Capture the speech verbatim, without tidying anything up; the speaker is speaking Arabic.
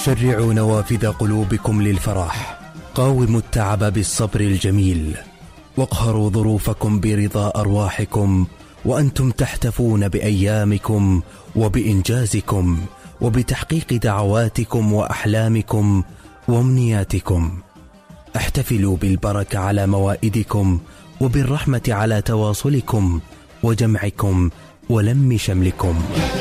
شرعوا نوافذ قلوبكم للفرح، قاوموا التعب بالصبر الجميل، واقهروا ظروفكم برضا أرواحكم وأنتم تحتفون بأيامكم وبإنجازكم وبتحقيق دعواتكم وأحلامكم وأمنياتكم. احتفلوا بالبركة على موائدكم وبالرحمة على تواصلكم وجمعكم ولم شملكم.